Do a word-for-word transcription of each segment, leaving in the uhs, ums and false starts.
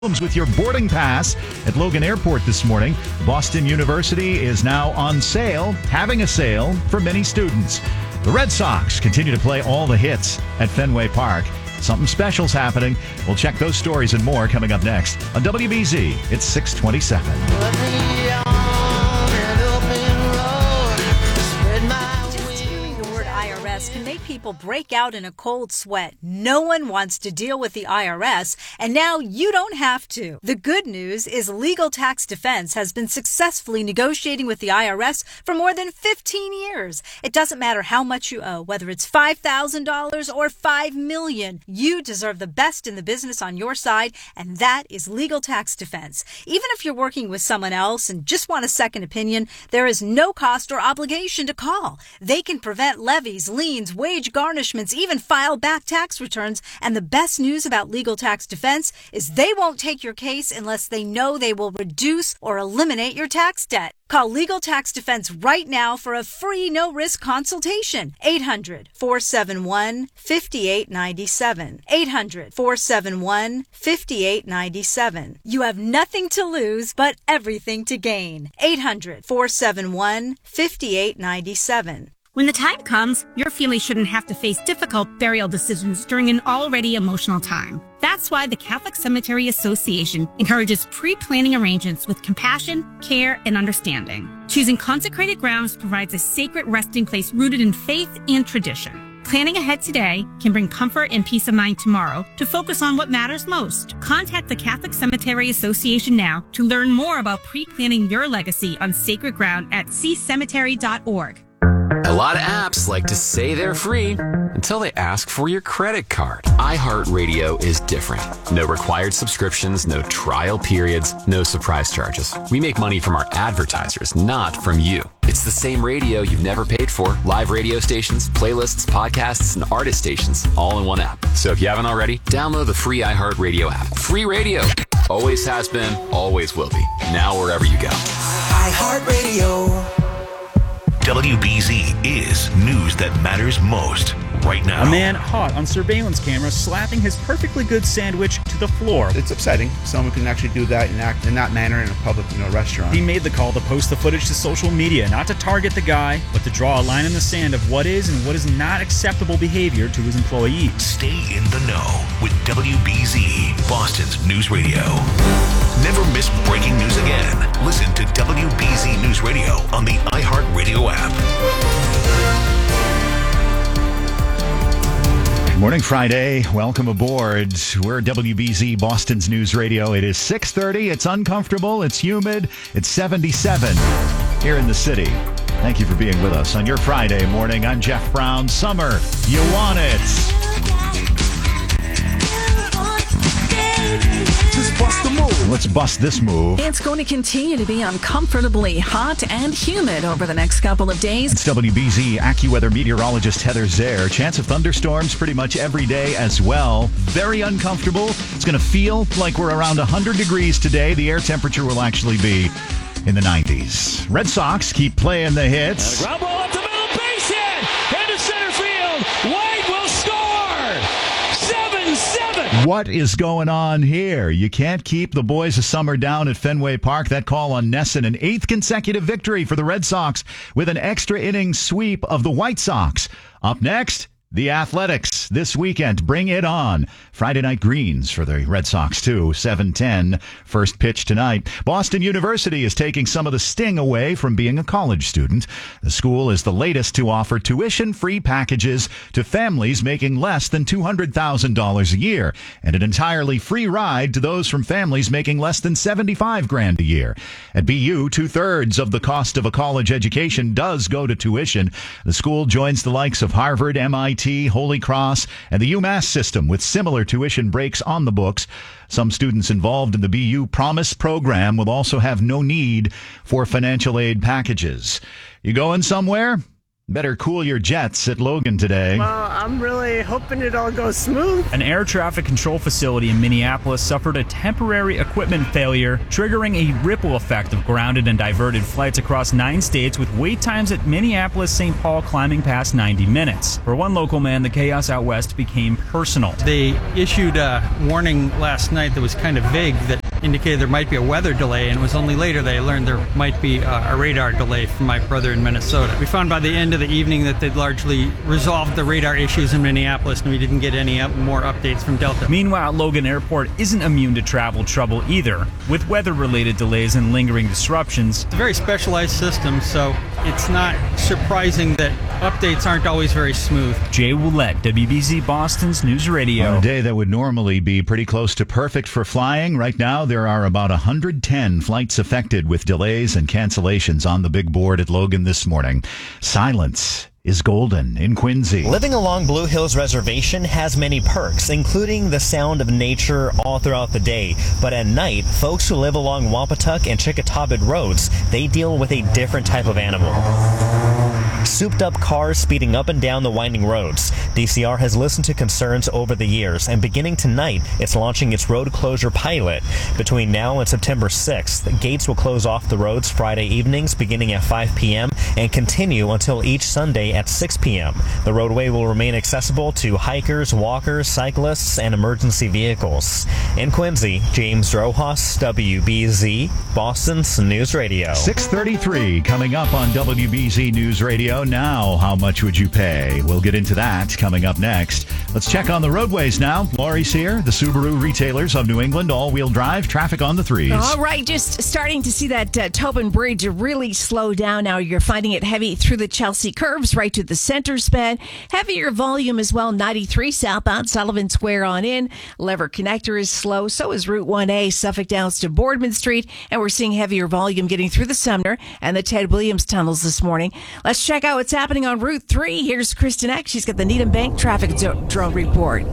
With your boarding pass at Logan Airport this morning. Boston University is now on sale, having a sale for many students. The Red Sox continue to play all the hits at Fenway Park. Something special's happening. We'll check those stories and more coming up next on W B Z. It's six twenty-seven. Can make people break out in a cold sweat. No one wants to deal with the I R S, and now you don't have to. The good news is Legal Tax Defense has been successfully negotiating with the I R S for more than fifteen years. It doesn't matter how much you owe, whether it's five thousand dollars or five million dollars. You deserve the best in the business on your side, and that is Legal Tax Defense. Even if you're working with someone else and just want a second opinion, there is no cost or obligation to call. They can prevent levies, liens, wage garnishments, even file back tax returns. And the best news about Legal Tax Defense is they won't take your case unless they know they will reduce or eliminate your tax debt. Call Legal Tax Defense right now for a free no-risk consultation. eight hundred, four seven one, five eight nine seven. eight hundred, four seven one, five eight nine seven. You have nothing to lose but everything to gain. eight hundred, four seven one, five eight nine seven. When the time comes, your family shouldn't have to face difficult burial decisions during an already emotional time. That's why the Catholic Cemetery Association encourages pre-planning arrangements with compassion, care, and understanding. Choosing consecrated grounds provides a sacred resting place rooted in faith and tradition. Planning ahead today can bring comfort and peace of mind tomorrow to focus on what matters most. Contact the Catholic Cemetery Association now to learn more about pre-planning your legacy on sacred ground at c cemetery dot org. A lot of apps like to say they're free until they ask for your credit card. iHeartRadio is different. No required subscriptions, no trial periods, no surprise charges. We make money from our advertisers, not from you. It's the same radio you've never paid for. Live radio stations, playlists, podcasts, and artist stations, all in one app. So if you haven't already, download the free iHeartRadio app. Free radio. Always has been, always will be. Now wherever you go. iHeartRadio. W B Z is news that matters most right now. A man caught on surveillance camera slapping his perfectly good sandwich to the floor. It's upsetting. Someone can actually do that and act in that manner in a public, you know, restaurant. He made the call to post the footage to social media, not to target the guy, but to draw a line in the sand of what is and what is not acceptable behavior to his employees. Stay in the know with W B Z, Boston's news radio. Never miss breaking news again. Listen to W B Z News Radio on the iHeartRadio app. Morning, Friday. Welcome aboard. We're W B Z, Boston's News Radio. It is six thirty. It's uncomfortable. It's humid. It's seventy-seven here in the city. Thank you for being with us on your Friday morning. I'm Jeff Brown. Summer, you want it. Just bust the move. Let's bust this move. It's going to continue to be uncomfortably hot and humid over the next couple of days. It's W B Z AccuWeather meteorologist Heather Zare. Chance of thunderstorms pretty much every day as well. Very uncomfortable. It's going to feel like we're around one hundred degrees today. The air temperature will actually be in the nineties. Red Sox keep playing the hits. Ground ball up the middle, base hit, into center field. White will score. seven seven. What is going on here? You can't keep the boys of summer down at Fenway Park. That call on Nesson, an eighth consecutive victory for the Red Sox with an extra inning sweep of the White Sox. Up next, the Athletics this weekend. Bring it on. Friday night greens for the Red Sox, too. seven ten. First pitch tonight. Boston University is taking some of the sting away from being a college student. The school is the latest to offer tuition-free packages to families making less than two hundred thousand dollars a year, and an entirely free ride to those from families making less than seventy-five grand a year. At B U, two-thirds of the cost of a college education does go to tuition. The school joins the likes of Harvard, M I T, Holy Cross, and the UMass system with similar tuition breaks on the books. Some students involved in the B U Promise program will also have no need for financial aid packages. You going somewhere? Better cool your jets at Logan today. Well, I'm really hoping it all goes smooth. An air traffic control facility in Minneapolis suffered a temporary equipment failure, triggering a ripple effect of grounded and diverted flights across nine states, with wait times at Minneapolis-Saint Paul climbing past ninety minutes. For one local man, the chaos out west became personal. They issued a warning last night that was kind of vague that indicated there might be a weather delay, and it was only later that I learned there might be a, a radar delay from my brother in Minnesota. We found by the end of the evening that they'd largely resolved the radar issues in Minneapolis, and we didn't get any up, more updates from Delta. Meanwhile, Logan Airport isn't immune to travel trouble either, with weather-related delays and lingering disruptions. It's a very specialized system, so it's not surprising that updates aren't always very smooth. Jay Willett, W B Z Boston's News Radio. On a day that would normally be pretty close to perfect for flying, right now there are about one hundred ten flights affected with delays and cancellations on the big board at Logan this morning. Silence is golden in Quincy. Living along Blue Hills Reservation has many perks, including the sound of nature all throughout the day. But at night, folks who live along Wampatuck and Chickatawbed roads, they deal with a different type of animal. Souped up cars speeding up and down the winding roads. D C R has listened to concerns over the years, and beginning tonight, it's launching its road closure pilot. Between now and September sixth, gates will close off the roads Friday evenings beginning at five p.m. and continue until each Sunday at six p.m. The roadway will remain accessible to hikers, walkers, cyclists, and emergency vehicles. In Quincy, James Rojas, W B Z, Boston's News Radio. six thirty-three coming up on W B Z News Radio. Now, how much would you pay? We'll get into that coming up next. Let's check on the roadways now. Lori's here. The Subaru retailers of New England, all-wheel drive, traffic on the threes. All right, just starting to see that uh, Tobin Bridge really slow down now. You're finding it heavy through the Chelsea curves right to the center span. Heavier volume as well, ninety-three southbound, Sullivan Square on in. Lever Connector is slow. So is Route one A, Suffolk Downs to Boardman Street. And we're seeing heavier volume getting through the Sumner and the Ted Williams tunnels this morning. Let's check out what's happening on Route three. Here's Kristen Eck. She's got the Needham Bank traffic drone report.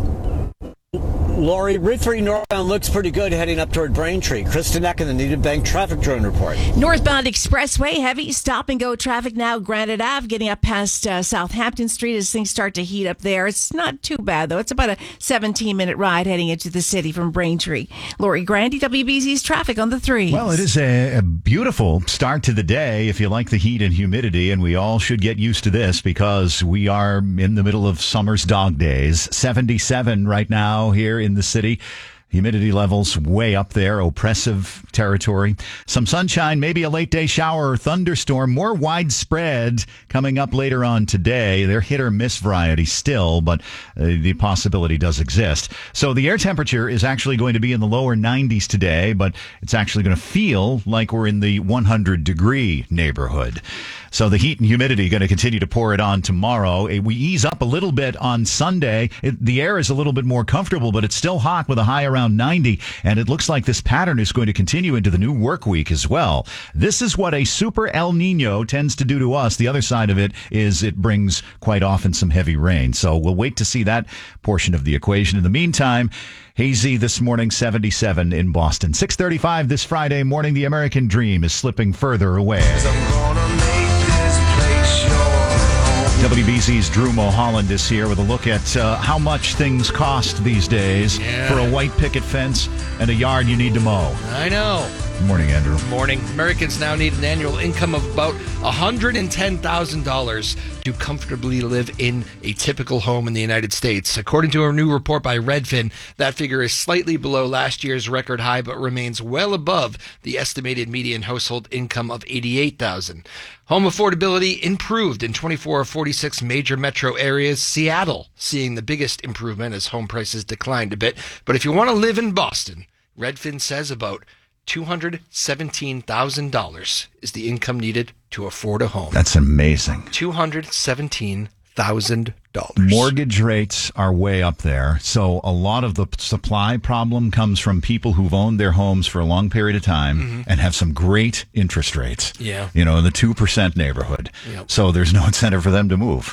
Lori, Route three northbound looks pretty good heading up toward Braintree. Kristen Eck in the Needham Bank traffic drone report. Northbound Expressway, heavy stop and go traffic now. Granite Ave getting up past uh, Southampton Street as things start to heat up there. It's not too bad, though. It's about a seventeen minute ride heading into the city from Braintree. Lori Grandy, W B Z's traffic on the three. Well, it is a, a beautiful start to the day if you like the heat and humidity, and we all should get used to this because we are in the middle of summer's dog days. seventy-seven right now here in the city. Humidity levels way up there, oppressive territory. Some sunshine, maybe a late day shower or thunderstorm, more widespread coming up later on today. They're hit or miss variety still, but uh, the possibility does exist. So the air temperature is actually going to be in the lower nineties today, but it's actually going to feel like we're in the one hundred degree neighborhood. So the heat and humidity going to continue to pour it on tomorrow. We ease up a little bit on Sunday. It, the air is a little bit more comfortable, but it's still hot with a high around ninety. And it looks like this pattern is going to continue into the new work week as well. This is what a super El Nino tends to do to us. The other side of it is it brings quite often some heavy rain. So we'll wait to see that portion of the equation. In the meantime, hazy this morning, seventy-seven in Boston. six thirty-five this Friday morning. The American dream is slipping further away. W B Z's Drew Mulholland is here with a look at uh, how much things cost these days yeah. for a white picket fence and a yard you need to mow. I know. Good morning, Andrew. Good morning. Americans now need an annual income of about one hundred ten thousand dollars to comfortably live in a typical home in the United States. According to a new report by Redfin, that figure is slightly below last year's record high, but remains well above the estimated median household income of eighty-eight thousand dollars. Home affordability improved in twenty-four of forty-six major metro areas. Seattle seeing the biggest improvement as home prices declined a bit. But if you want to live in Boston, Redfin says about two hundred seventeen thousand dollars is the income needed to afford a home. That's amazing. two hundred seventeen thousand dollars. Mortgage rates are way up there. So a lot of the supply problem comes from people who've owned their homes for a long period of time mm-hmm. and have some great interest rates. Yeah. You know, in the two percent neighborhood. Yep. So there's no incentive for them to move.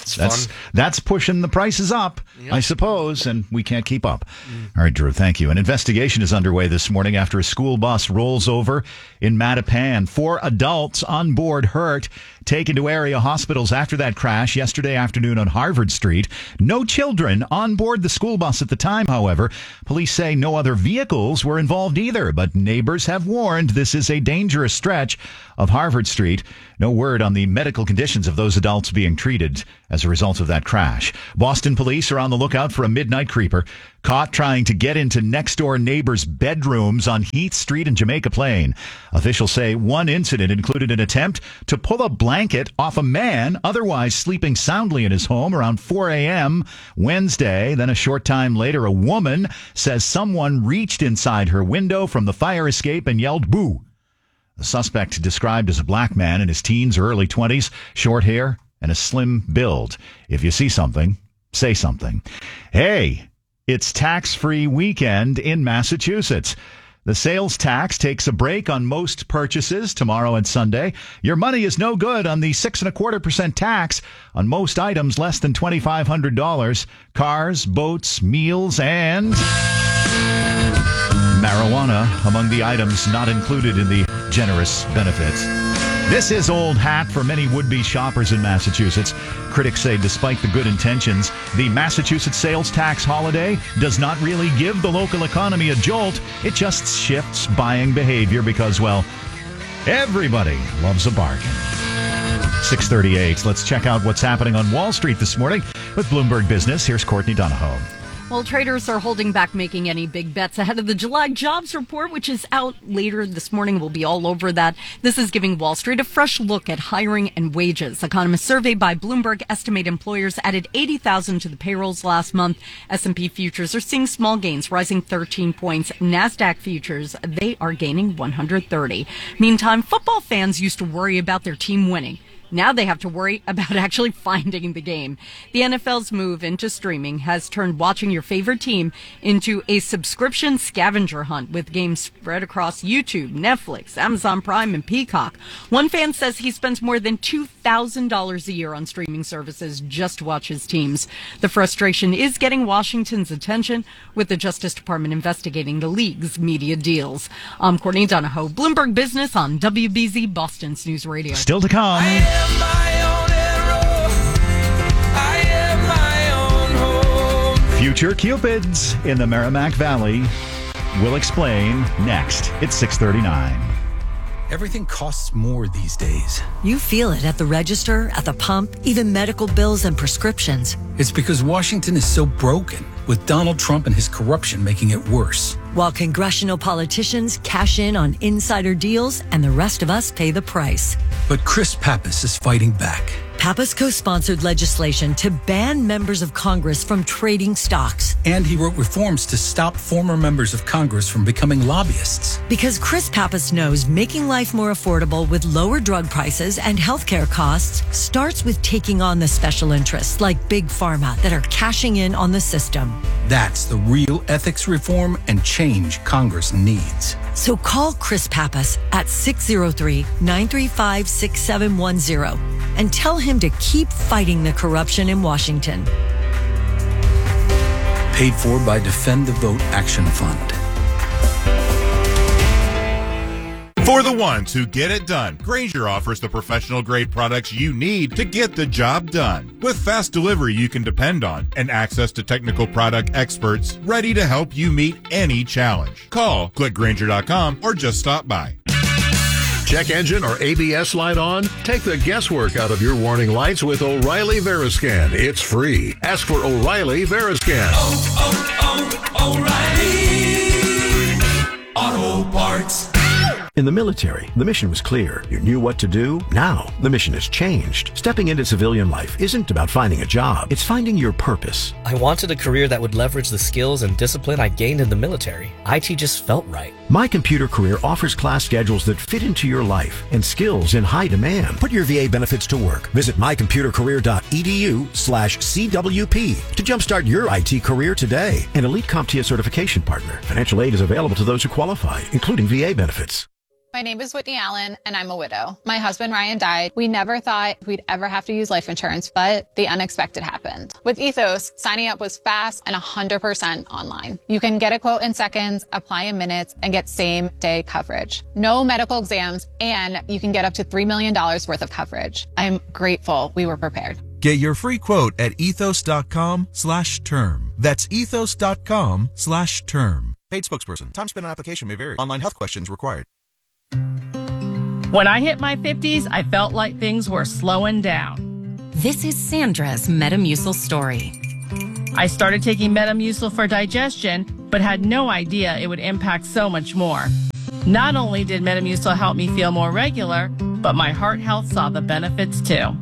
It's that's fun. that's pushing the prices up, Yep. I suppose, and we can't keep up. Mm. All right, Drew, thank you. An investigation is underway this morning after a school bus rolls over in Mattapan. Four adults on board hurt, taken to area hospitals after that crash yesterday afternoon on Harvard Street. No children on board the school bus at the time, however. Police say no other vehicles were involved either, but neighbors have warned this is a dangerous stretch of Harvard Street. No word on the medical conditions of those adults being treated as a result of that crash. Boston police are on the lookout for a midnight creeper caught trying to get into next-door neighbors' bedrooms on Heath Street in Jamaica Plain. Officials say one incident included an attempt to pull a blanket off a man otherwise sleeping soundly in his home around four a.m. Wednesday. Then a short time later, a woman says someone reached inside her window from the fire escape and yelled, "Boo!" The suspect, described as a black man in his teens or early twenties, short hair, and a slim build. If you see something, say something. Hey, it's tax-free weekend in Massachusetts. The sales tax takes a break on most purchases tomorrow and Sunday. Your money is no good on the six and a quarter percent tax on most items less than twenty-five hundred dollars. Cars, boats, meals, and marijuana among the items not included in the generous benefits. This is old hat for many would-be shoppers in Massachusetts. Critics say despite the good intentions, the Massachusetts sales tax holiday does not really give the local economy a jolt. It just shifts buying behavior because, well, everybody loves a bargain. six thirty-eight. Let's check out what's happening on Wall Street this morning with Bloomberg Business. Here's Courtney Donahoe. Well, traders are holding back making any big bets ahead of the July jobs report, which is out later this morning. We'll be all over that. This is giving Wall Street a fresh look at hiring and wages. Economists surveyed by Bloomberg estimate employers added eighty thousand to the payrolls last month. S and P futures are seeing small gains, rising thirteen points. NASDAQ futures, they are gaining one hundred thirty. Meantime, football fans used to worry about their team winning. Now they have to worry about actually finding the game. The N F L's move into streaming has turned watching your favorite team into a subscription scavenger hunt with games spread across YouTube, Netflix, Amazon Prime, and Peacock. One fan says he spends more than two thousand dollars a year on streaming services just to watch his teams. The frustration is getting Washington's attention, with the Justice Department investigating the league's media deals. I'm Courtney Donahoe, Bloomberg Business on W B Z Boston's News Radio. Still to come. Future Cupids in the Merrimack Valley will explain next. It's six thirty-nine. Everything costs more these days. You feel it at the register, at the pump, even medical bills and prescriptions. It's because Washington is so broken, with Donald Trump and his corruption making it worse. While congressional politicians cash in on insider deals and the rest of us pay the price. But Chris Pappas is fighting back. Pappas co-sponsored legislation to ban members of Congress from trading stocks. And he wrote reforms to stop former members of Congress from becoming lobbyists. Because Chris Pappas knows making life more affordable with lower drug prices and healthcare costs starts with taking on the special interests like Big Pharma that are cashing in on the system. That's the real ethics reform and change Congress needs. So call Chris Pappas at six oh three, nine three five, six seven one zero and tell him to keep fighting the corruption in Washington. Paid for by Defend the Vote Action Fund. For the ones who get it done, Grainger offers the professional-grade products you need to get the job done. With fast delivery you can depend on and access to technical product experts ready to help you meet any challenge. Call, click Grainger dot com, or just stop by. Check engine or A B S light on? Take the guesswork out of your warning lights with O'Reilly Veriscan. It's free. Ask for O'Reilly Veriscan. Oh, oh, oh, O'Reilly Auto Parts. In the military, the mission was clear. You knew what to do. Now, the mission has changed. Stepping into civilian life isn't about finding a job. It's finding your purpose. I wanted a career that would leverage the skills and discipline I gained in the military. I T just felt right. My Computer Career offers class schedules that fit into your life and skills in high demand. Put your V A benefits to work. Visit my computer career dot e d u slash C W P to jumpstart your I T career today. An Elite CompTIA certification partner. Financial aid is available to those who qualify, including V A benefits. My name is Whitney Allen, and I'm a widow. My husband, Ryan, died. We never thought we'd ever have to use life insurance, but the unexpected happened. With Ethos, signing up was fast and one hundred percent online. You can get a quote in seconds, apply in minutes, and get same-day coverage. No medical exams, and you can get up to three million dollars worth of coverage. I'm grateful we were prepared. Get your free quote at ethos.com slash term. That's ethos.com slash term. Paid spokesperson. Time spent on application may vary. Online health questions required. When I hit my fifties, I felt like things were slowing down. This is Sandra's Metamucil story. I started taking Metamucil for digestion, but had no idea it would impact so much more. Not only did Metamucil help me feel more regular, but my heart health saw the benefits too.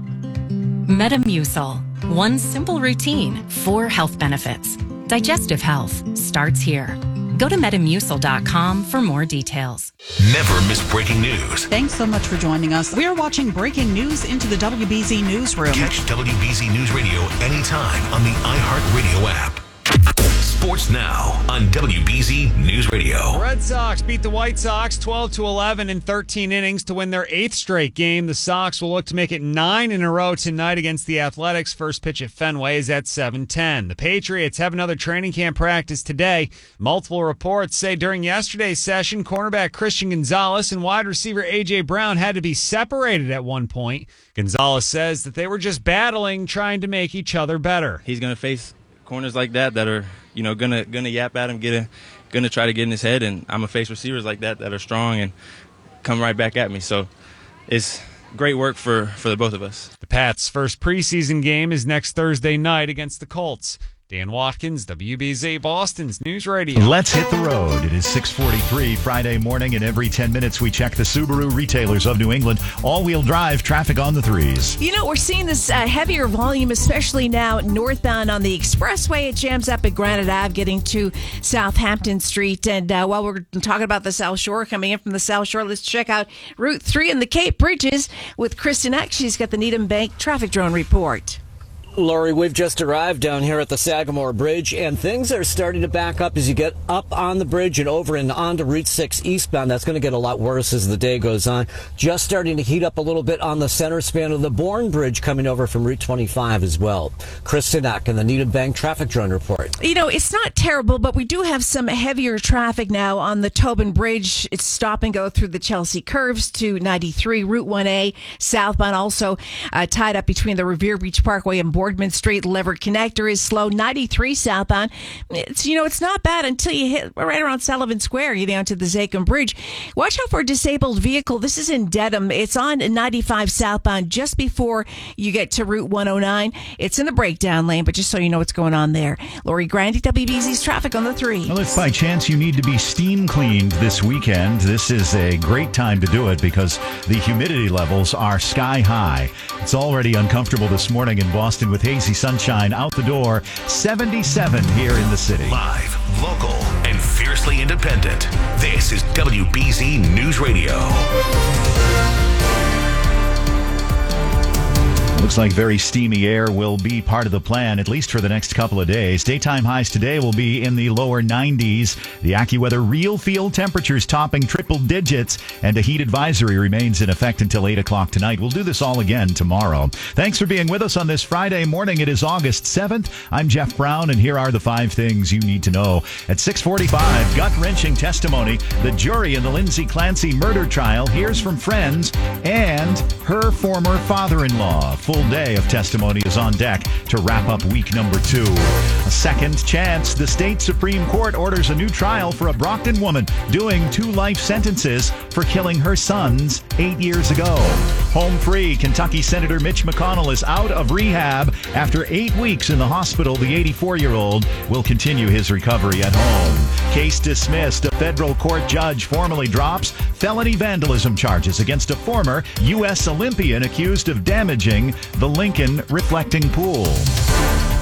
Metamucil. One simple routine, four health benefits. Digestive health starts here. Go to Metamucil dot com for more details. Never miss breaking news. Thanks so much for joining us. We are watching breaking news into the W B Z Newsroom. Catch W B Z News Radio anytime on the iHeartRadio app. Sports now on W B Z News Radio. Red Sox beat the White Sox twelve to eleven in thirteen innings to win their eighth straight game. The Sox will look to make it nine in a row tonight against the Athletics. First pitch at Fenway is at seven ten. The Patriots have another training camp practice today. Multiple reports say during yesterday's session, cornerback Christian Gonzalez and wide receiver A J. Brown had to be separated at one point. Gonzalez says that they were just battling, trying to make each other better. He's going to face corners like that that are, you know, gonna gonna yap at him, get a, gonna try to get in his head, and I'm gonna face receivers like that that are strong and come right back at me. So it's great work for for the both of us. The Pats' first preseason game is next Thursday night against the Colts. Dan Watkins, W B Z Boston's News Radio. Let's hit the road. It is six forty-three Friday morning, and every ten minutes we check the Subaru retailers of New England. All-wheel drive traffic on the threes. You know, we're seeing this uh, heavier volume, especially now northbound on the expressway. It jams up at Granite Ave getting to Southampton Street. And uh, while we're talking about the South Shore, coming in from the South Shore, let's check out Route three and the Cape Bridges with Kristen Eck. She's got the Needham Bank traffic drone report. Lori, we've just arrived down here at the Sagamore Bridge, and things are starting to back up as you get up on the bridge and over and onto Route six eastbound. That's going to get a lot worse as the day goes on. Just starting to heat up a little bit on the center span of the Bourne Bridge coming over from Route twenty-five as well. Kristen Eck and the Needham Bank traffic drone report. You know, it's not terrible, but we do have some heavier traffic now on the Tobin Bridge. It's stop and go through the Chelsea curves to ninety-three, Route one A, southbound, also uh, tied up between the Revere Beach Parkway and Boardman Street. Lever connector is slow. ninety-three southbound. It's, you know, it's not bad until you hit right around Sullivan Square. You down to the Zachem Bridge. Watch out for a disabled vehicle. This is in Dedham. It's on ninety-five southbound just before you get to Route one oh nine. It's in the breakdown lane, but just so you know what's going on there. Lori Grandy, W B Z's traffic on the three. Well, if by chance you need to be steam cleaned this weekend, this is a great time to do it because the humidity levels are sky high. It's already uncomfortable this morning in Boston with hazy sunshine out the door. seventy-seven here in the city. Live, local, and fiercely independent. This is W B Z News Radio. Looks like very steamy air will be part of the plan, at least for the next couple of days. Daytime highs today will be in the lower nineties. The AccuWeather real field temperatures topping triple digits, and a heat advisory remains in effect until eight o'clock tonight. We'll do this all again tomorrow. Thanks for being with us on this Friday morning. It is August seventh. I'm Jeff Brown, and here are the five things you need to know. At six forty-five, gut-wrenching testimony. The jury in the Lindsay Clancy murder trial hears from friends and her former father-in-law. Full day of testimony is on deck to wrap up week number two. A second chance. The state Supreme Court orders a new trial for a Brockton woman doing two life sentences for killing her sons eight years ago. Home free. Kentucky Senator Mitch McConnell is out of rehab. After eight weeks in the hospital, the eighty-four-year-old will continue his recovery at home. Case dismissed. A federal court judge formally drops felony vandalism charges against a former U S Olympian accused of damaging the Lincoln reflecting pool.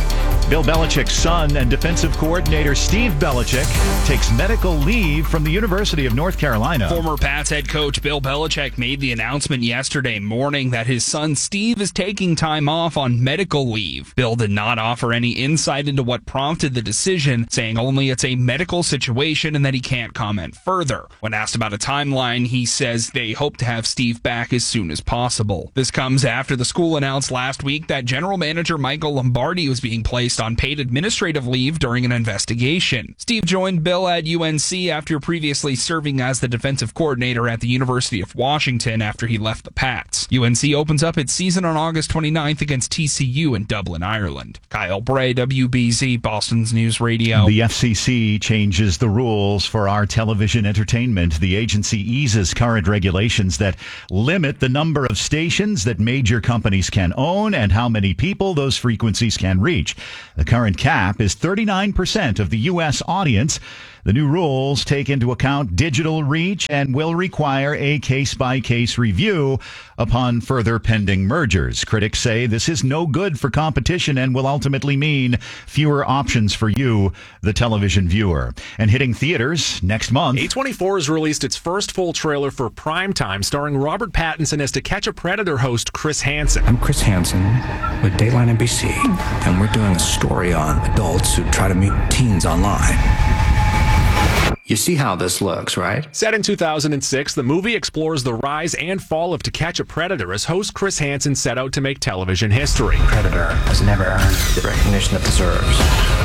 Bill Belichick's son and defensive coordinator Steve Belichick takes medical leave from the University of North Carolina. Former Pats head coach Bill Belichick made the announcement yesterday morning that his son Steve is taking time off on medical leave. Bill did not offer any insight into what prompted the decision, saying only it's a medical situation and that he can't comment further. When asked about a timeline, he says they hope to have Steve back as soon as possible. This comes after the school announced last week that general manager Michael Lombardi was being placed on paid administrative leave during an investigation. Steve joined Bill at U N C after previously serving as the defensive coordinator at the University of Washington after he left the Pats. U N C opens up its season on August twenty-ninth against T C U in Dublin, Ireland. Kyle Bray, W B Z, Boston's News Radio. The F C C changes the rules for our television entertainment. The agency eases current regulations that limit the number of stations that major companies can own and how many people those frequencies can reach. The current cap is thirty-nine percent of the U S audience. The new rules take into account digital reach and will require a case-by-case review upon further pending mergers. Critics say this is no good for competition and will ultimately mean fewer options for you, the television viewer. And hitting theaters next month. A twenty-four has released its first full trailer for Primetime, starring Robert Pattinson as To Catch a Predator host Chris Hansen. I'm Chris Hansen with Dateline N B C, and we're doing a story on adults who try to meet teens online. You see how this looks, right? Set in two thousand six, the movie explores the rise and fall of To Catch a Predator as host Chris Hansen set out to make television history. Predator has never earned the recognition it deserves.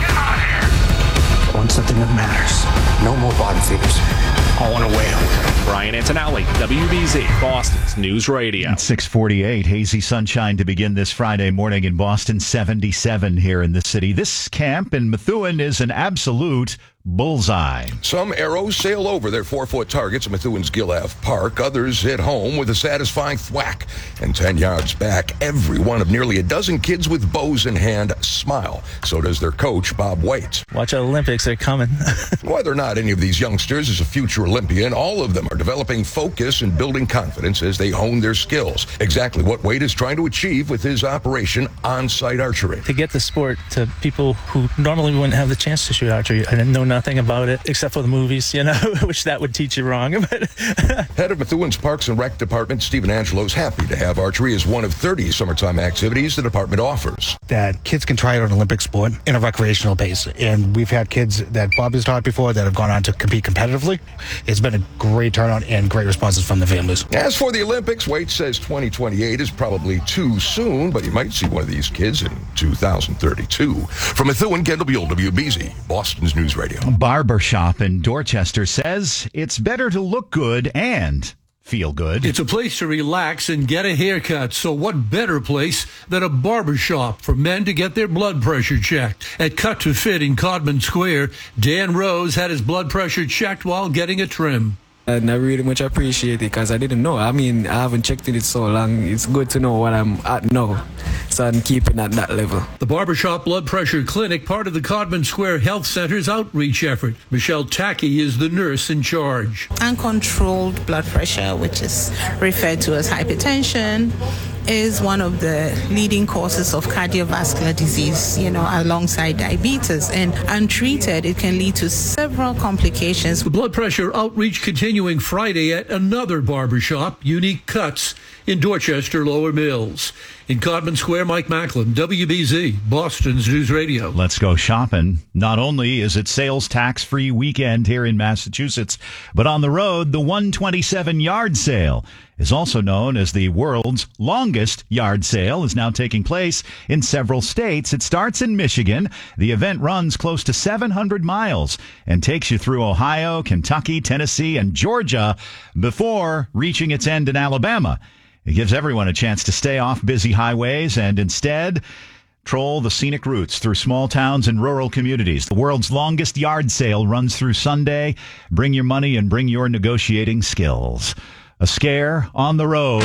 But when something that matters, no more bottom feeders. All on a whale. Brian Antonelli, W B Z, Boston's News Radio. It's six forty-eight, hazy sunshine to begin this Friday morning in Boston, seventy-seven here in the city. This camp in Methuen is an absolute bullseye. Some arrows sail over their four-foot targets at Methuen's Gill Ave Park. Others hit home with a satisfying thwack. And ten yards back, every one of nearly a dozen kids with bows in hand smile. So does their coach, Bob Waits. Watch out, Olympics, they're coming. Whether or not any of these youngsters is a future Olympian, all of them are developing focus and building confidence as they hone their skills. Exactly what Wade is trying to achieve with his Operation On-Site Archery. To get the sport to people who normally wouldn't have the chance to shoot archery. I didn't know nothing about it except for the movies, you know, which that would teach you wrong. Head of Methuen's Parks and Rec Department, Stephen Angelo, is happy to have archery as one of thirty summertime activities the department offers. That kids can try out an Olympic sport in a recreational base. And we've had kids that Bob has taught before that have gone on to compete competitively. It's been a great turnout and great responses from the families. As for the Olympics, Waite says twenty twenty-eight is probably too soon, but you might see one of these kids in two thousand thirty-two. From Methuen, Kendall Buell, W B Z, Boston's News Radio. Barbershop in Dorchester says it's better to look good and feel good. It's a place to relax and get a haircut, so what better place than a barbershop for men to get their blood pressure checked? At Cut to Fit in Codman Square, Dan Rose had his blood pressure checked while getting a trim. And I really much appreciate it because I didn't know. I mean, I haven't checked it so long. It's good to know what I'm at now, so I'm keeping at that level. The Barbershop Blood Pressure Clinic, part of the Codman Square Health Center's outreach effort. Michelle Tackey is the nurse in charge. Uncontrolled blood pressure, which is referred to as hypertension, is one of the leading causes of cardiovascular disease, you know, alongside diabetes. And untreated, it can lead to several complications. The blood pressure outreach continuing Friday at another barbershop, Unique Cuts, in Dorchester Lower Mills. In Codman Square, Mike Macklin, W B Z, Boston's News Radio. Let's go shopping. Not only is it sales tax-free weekend here in Massachusetts, but on the road, the one twenty-seven yard sale is also known as the world's longest yard sale, is now taking place in several states. It starts in Michigan. The event runs close to seven hundred miles and takes you through Ohio, Kentucky, Tennessee, and Georgia before reaching its end in Alabama. It gives everyone a chance to stay off busy highways and instead troll the scenic routes through small towns and rural communities. The world's longest yard sale runs through Sunday. Bring your money and bring your negotiating skills. A scare on the road.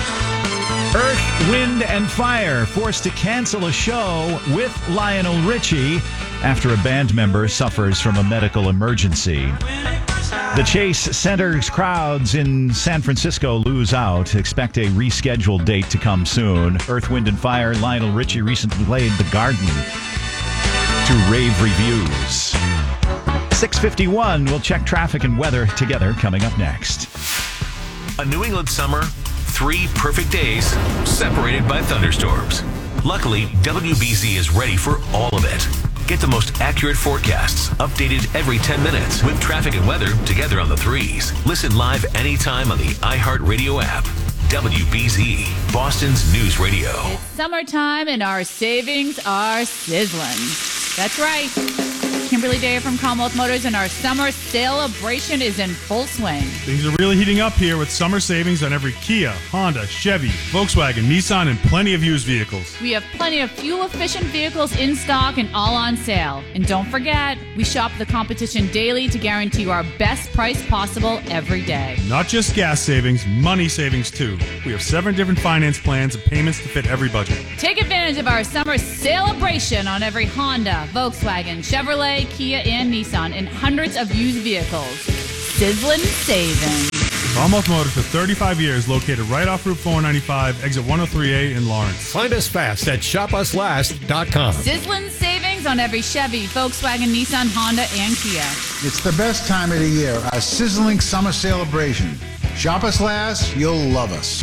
Earth, Wind, and Fire forced to cancel a show with Lionel Richie after a band member suffers from a medical emergency. The Chase Center's crowds in San Francisco lose out. Expect a rescheduled date to come soon. Earth, Wind, and Fire, Lionel Richie recently played The Garden. to rave reviews. six fifty-one, we'll check traffic and weather together coming up next. A New England summer, three perfect days separated by thunderstorms. Luckily, W B Z is ready for all of it. Get the most accurate forecasts, updated every ten minutes, with traffic and weather together on the threes. Listen live anytime on the iHeartRadio app. W B Z, Boston's news radio. It's summertime and our savings are sizzling. That's right. Kimberly Daya from Commonwealth Motors, and our summer celebration is in full swing. Things are really heating up here with summer savings on every Kia, Honda, Chevy, Volkswagen, Nissan, and plenty of used vehicles. We have plenty of fuel-efficient vehicles in stock and all on sale. And don't forget, we shop the competition daily to guarantee you our best price possible every day. Not just gas savings, money savings too. We have seven different finance plans and payments to fit every budget. Take advantage of our summer celebration on every Honda, Volkswagen, Chevrolet, Kia, and Nissan, and hundreds of used vehicles. Sizzling savings. Commonwealth Motors for thirty-five years, located right off Route four ninety-five, exit one oh three A in Lawrence. Find us fast at shop us last dot com. Sizzling savings on every Chevy, Volkswagen, Nissan, Honda, and Kia. It's the best time of the year, a sizzling summer celebration. Shop us last, you'll love us.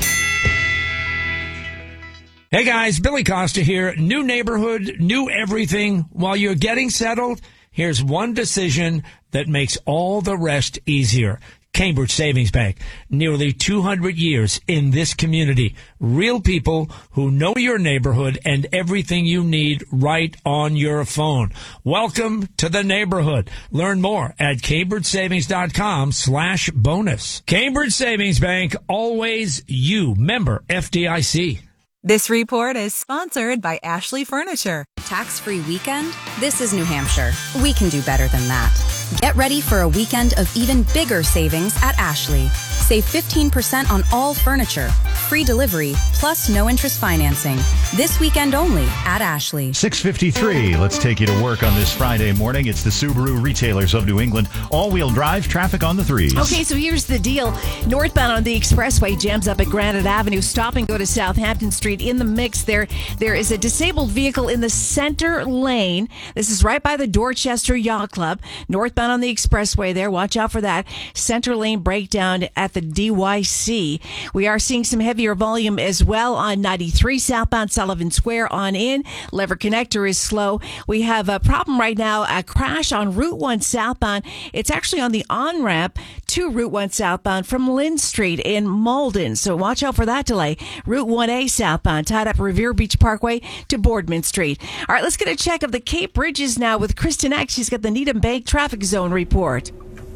Hey guys, Billy Costa here. New neighborhood, new everything. While you're getting settled, here's one decision that makes all the rest easier. Cambridge Savings Bank. Nearly two hundred years in this community. Real people who know your neighborhood and everything you need right on your phone. Welcome to the neighborhood. Learn more at cambridgesavings.com slash bonus. Cambridge Savings Bank, always you. Member F D I C. This report is sponsored by Ashley Furniture. Tax-free weekend? This is New Hampshire. We can do better than that. Get ready for a weekend of even bigger savings at Ashley. Save fifteen percent on all furniture, free delivery, plus no interest financing. This weekend only at Ashley. six fifty-three, let's take you to work on this Friday morning. It's the Subaru Retailers of New England. All-wheel drive, traffic on the threes. Okay, so here's the deal. Northbound on the expressway jams up at Granite Avenue. Stop and go to Southampton Street. In the mix there, there is a disabled vehicle in the center lane. This is right by the Dorchester Yacht Club. Northbound on the expressway there. Watch out for that. Center lane breakdown at the D Y C. We are seeing some heavier volume as well on ninety-three southbound Sullivan Square on in. Lever connector is slow. We have a problem right now, a crash on Route one southbound. It's actually on the on-ramp to Route one southbound from Lynn Street in Malden. So watch out for that delay. Route one A southbound tied up Revere Beach Parkway to Boardman Street. All right, let's get a check of the Cape Bridges now with Kristen X. She's got the Needham Bank traffic zone report.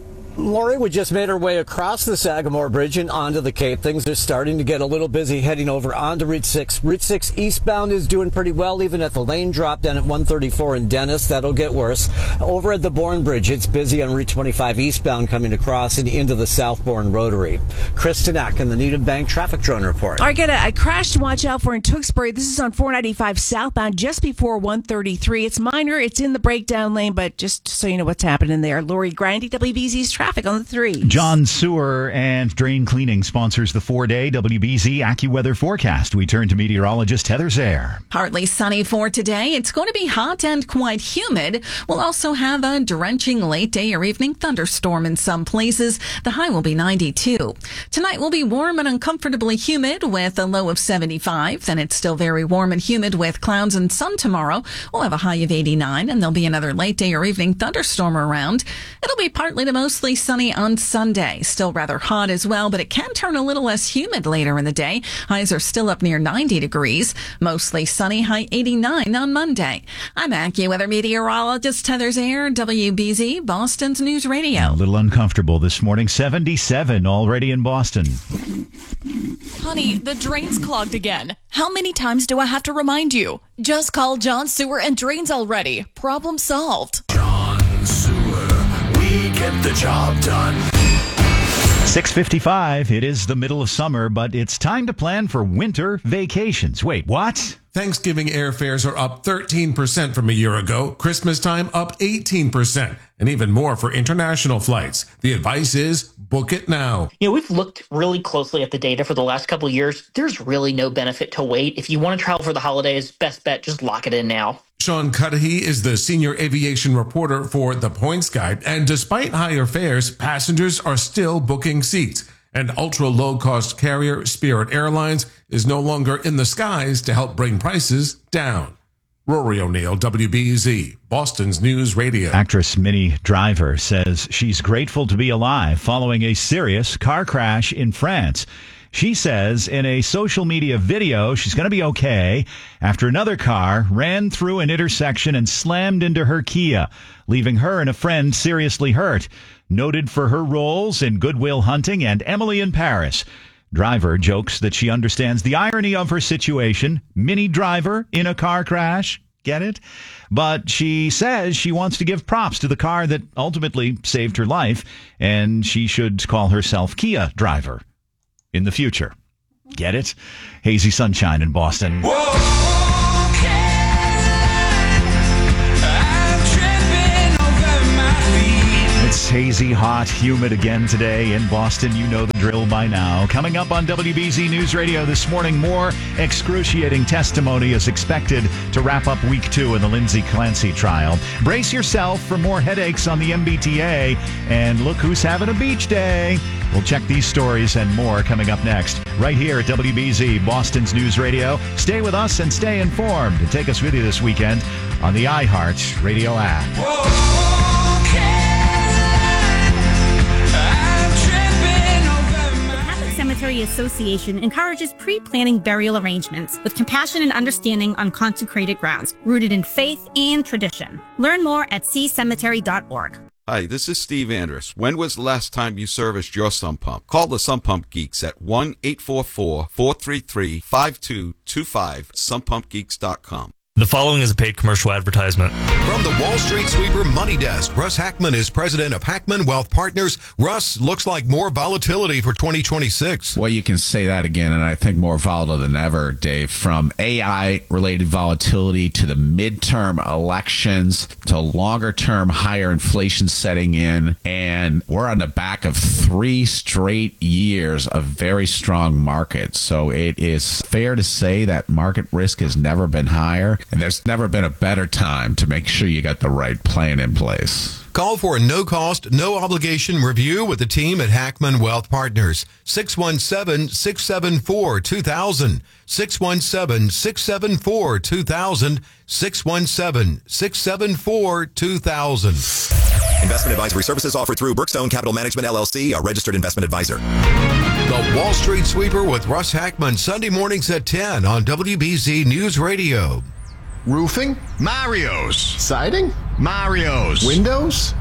Lori, we just made our way across the Sagamore Bridge and onto the Cape. Things are starting to get a little busy heading over onto Route six. Route six eastbound is doing pretty well, even at the lane drop down at one thirty-four in Dennis. That'll get worse. Over at the Bourne Bridge, it's busy on Route twenty-five eastbound coming across and into the Southbourne Rotary. Kristen Eck in the Needham Bank Traffic Drone Report. All right, got a, a crash to watch out for in Tewksbury. This is on four ninety-five southbound just before one thirty-three. It's minor. It's in the breakdown lane, but just so you know what's happening there. Lori Grandy, W B Z's traffic on the three. John Sewer and Drain Cleaning sponsors the four-day W B Z AccuWeather forecast. We turn to meteorologist Heather Zare. Partly sunny for today. It's going to be hot and quite humid. We'll also have a drenching late day or evening thunderstorm in some places. The high will be ninety-two. Tonight will be warm and uncomfortably humid with a low of seventy-five. Then it's still very warm and humid with clouds and sun tomorrow. We'll have a high of eighty-nine, and there'll be another late day or evening thunderstorm around. It'll be partly to mostly sunny on Sunday. Still rather hot as well, but it can turn a little less humid later in the day. Highs are still up near ninety degrees. Mostly sunny, high eighty-nine on Monday. I'm AccuWeather meteorologist Heather Zare, W B Z, Boston's News Radio. A little uncomfortable this morning. seventy-seven already in Boston. Honey, the drain's clogged again. How many times do I have to remind you? Just call John Sewer and Drains already. Problem solved. John Sewer, we get the job done. six fifty-five, it is the middle of summer, but it's time to plan for winter vacations. Wait, what? Thanksgiving airfares are up thirteen percent from a year ago. Christmas time up eighteen percent, and even more for international flights. The advice is book it now. You know, we've looked really closely at the data for the last couple of years. There's really no benefit to wait. If you want to travel for the holidays, best bet, just lock it in now. Sean Cudahy is the senior aviation reporter for The Points Guide, and despite higher fares, passengers are still booking seats. And ultra-low-cost carrier Spirit Airlines is no longer in the skies to help bring prices down. Rory O'Neill, W B Z, Boston's News Radio. Actress Minnie Driver says she's grateful to be alive following a serious car crash in France. She says in a social media video she's going to be okay after another car ran through an intersection and slammed into her Kia, leaving her and a friend seriously hurt. Noted for her roles in Good Will Hunting and Emily in Paris, Driver jokes that she understands the irony of her situation. Minnie Driver in a car crash. Get it? But she says she wants to give props to the car that ultimately saved her life, and she should call herself Kia Driver in the future. Get it? Hazy sunshine in Boston. Whoa! It's hazy, hot, humid again today in Boston. You know the drill by now. Coming up on W B Z News Radio this morning, more excruciating testimony is expected to wrap up week two in the Lindsay Clancy trial. Brace yourself for more headaches on the M B T A, and look who's having a beach day. We'll check these stories and more coming up next, right here at W B Z, Boston's News Radio. Stay with us and stay informed, and take us with you this weekend on the iHeart Radio app. Whoa! Cemetery Association encourages pre-planning burial arrangements with compassion and understanding on consecrated grounds, rooted in faith and tradition. Learn more at c cemetery dot org. Hi, this is Steve Andrus. When was the last time you serviced your sump pump? Call the Sump Pump Geeks at one eight four four, four three three, five two two five, sump pump geeks dot com. The following is a paid commercial advertisement. From the Wall Street Sweeper Money Desk, Russ Hackman is president of Hackman Wealth Partners. Russ, looks like more volatility for twenty twenty-six. Well, you can say that again, and I think more volatile than ever, Dave. From A I-related volatility to the midterm elections to longer-term higher inflation setting in, and we're on the back of three straight years of very strong markets. So it is fair to say that market risk has never been higher. And there's never been a better time to make sure you got the right plan in place. Call for a no-cost, no-obligation review with the team at Hackman Wealth Partners. six one seven, six seven four, two thousand. six one seven, six seven four, two thousand. six one seven, six seven four, two thousand. Investment advisory services offered through Brookstone Capital Management, L L C, a registered investment advisor. The Wall Street Sweeper with Russ Hackman, Sunday mornings at ten on W B Z News Radio. Roofing? Mario's. Siding? Mario's. Windows?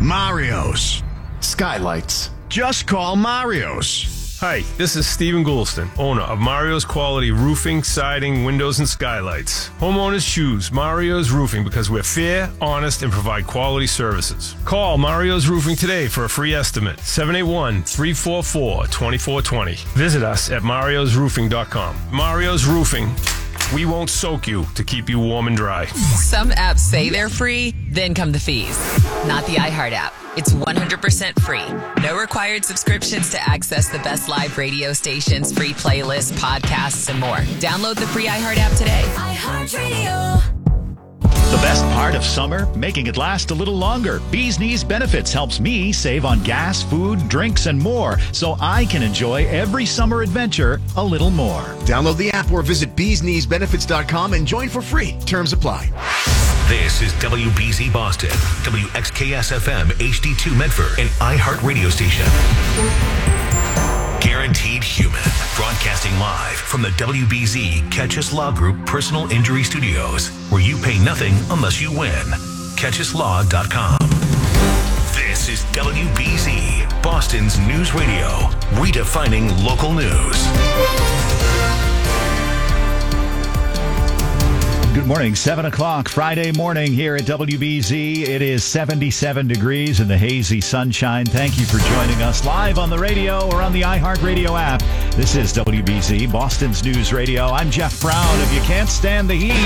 Mario's. Skylights? Just call Mario's. Hi, this is Stephen Goulston, owner of Mario's Quality Roofing, Siding, Windows, and Skylights. Homeowners choose Mario's Roofing because we're fair, honest, and provide quality services. Call Mario's Roofing today for a free estimate, seven eight one, three four four, two four two zero. Visit us at marios roofing dot com. Mario's Roofing. We won't soak you to keep you warm and dry. Some apps say they're free, then come the fees. Not the iHeart app. It's one hundred percent free. No required subscriptions to access the best live radio stations, free playlists, podcasts, and more. Download the free iHeart app today. iHeartRadio. The best part of summer, making it last a little longer. Bees Knees Benefits helps me save on gas, food, drinks, and more, so I can enjoy every summer adventure a little more. Download the app or visit bees knees benefits dot com and join for free. Terms apply. This is W B Z Boston, W X K S F M, H D two Medford, and iHeart Radio Station. Guaranteed Human, broadcasting live from the W B Z Catch Us Law Group Personal Injury Studios, where you pay nothing unless you win. catch us law dot com. This is W B Z, Boston's News Radio, redefining local news. Good morning, seven o'clock Friday morning here at W B Z. It is seventy-seven degrees in the hazy sunshine. Thank you for joining us live on the radio or on the iHeartRadio app. This is W B Z, Boston's News Radio. I'm Jeff Brown. If you can't stand the heat,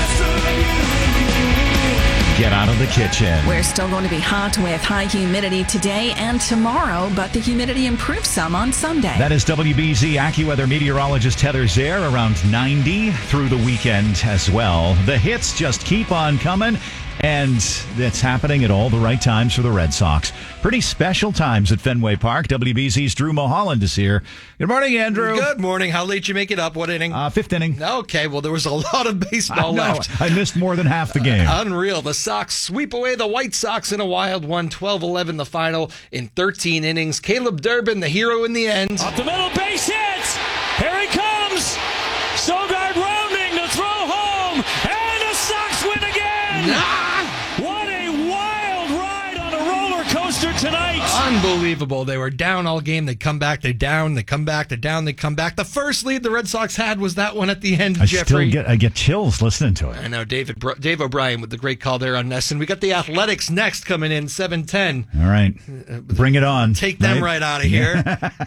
get out of the kitchen. We're still going to be hot with high humidity today and tomorrow, but the humidity improves some on Sunday. That is W B Z AccuWeather meteorologist Heather Zare, around ninety through the weekend as well. The hits just keep on coming, and it's happening at all the right times for the Red Sox. Pretty special times at Fenway Park. W B Z's Drew Mulholland is here. Good morning, Andrew. Good morning. How late did you make it up? What inning? Uh, fifth inning. Okay, well, there was a lot of baseball I know. left. I missed more than half the game. Uh, unreal. The Sox sweep away the White Sox in a wild one. twelve eleven the final in thirteen innings. Caleb Durbin, the hero in the end. Up the middle, base hits. Here he comes. Sogard rounding to throw home. And the Sox win again. Nah. What a wild ride on a roller coaster tonight. Unbelievable. They were down all game. They come back. They down. They come back. They down. They come back. The first lead the Red Sox had was that one at the end, I Jeffrey. still get I get chills listening to it. I know. David Bro- Dave O'Brien with the great call there on Nesson. We got the Athletics next coming in, seven ten. All right. Bring it on. Take them right, right out of here.